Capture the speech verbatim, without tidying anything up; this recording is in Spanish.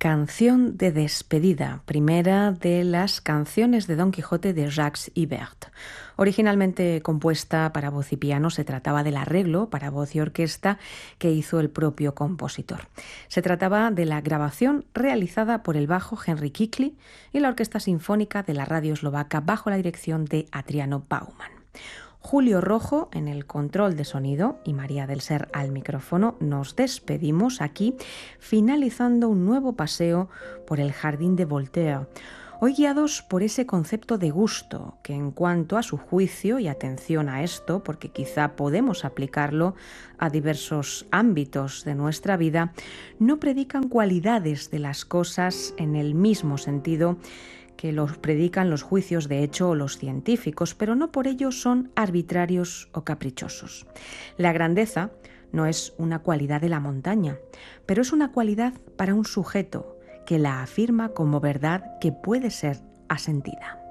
Canción de despedida, primera de las canciones de Don Quijote de Jacques Ibert. Originalmente compuesta para voz y piano, se trataba del arreglo para voz y orquesta que hizo el propio compositor. Se trataba de la grabación realizada por el bajo Henry Kikli y la Orquesta Sinfónica de la Radio Eslovaca bajo la dirección de Adriano Bauman. Julio Rojo en el control de sonido y María del Ser al micrófono. Nos despedimos aquí, finalizando un nuevo paseo por el jardín de Voltaire. Hoy guiados por ese concepto de gusto, que en cuanto a su juicio, y atención a esto, porque quizá podemos aplicarlo a diversos ámbitos de nuestra vida, no predican cualidades de las cosas en el mismo sentido que los predican los juicios de hecho o los científicos, pero no por ello son arbitrarios o caprichosos. La grandeza no es una cualidad de la montaña, pero es una cualidad para un sujeto que la afirma como verdad que puede ser asentida.